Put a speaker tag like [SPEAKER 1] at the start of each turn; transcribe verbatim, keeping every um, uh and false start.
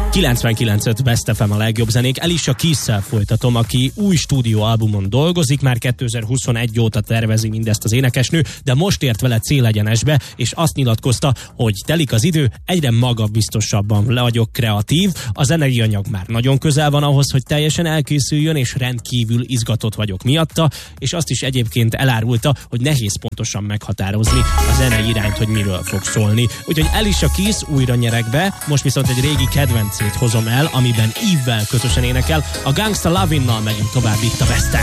[SPEAKER 1] kilencvenkilenc öt Best ef em a legjobb zenék. Alicia Keys-szel folytatom, aki új stúdióalbumon dolgozik, már kétezer-huszonegy óta tervezi mindezt az énekesnő, de most ért vele célegyenesbe, és azt nyilatkozta, hogy telik az idő, egyre magabiztosabban vagyok kreatív, a zenei anyag már nagyon közel van ahhoz, hogy teljesen elkészüljön, és rendkívül izgatott vagyok miatta, és azt is egyébként elárulta, hogy nehéz pontosan meghatározni a zenei irányt, hogy miről fog szólni. Úgyhogy Alicia Keys újra nyerek be, most viszont egy régi kedvencét hozom el, amiben Eve-vel közösen énekel, a Gangsta Lovin'-nal megyünk tovább itt a Best